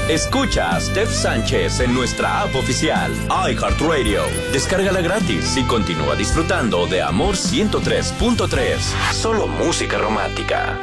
Escucha a Steph Sánchez en nuestra app oficial, iHeartRadio. Descárgala gratis y continúa disfrutando de Amor 103.3. Solo música romántica.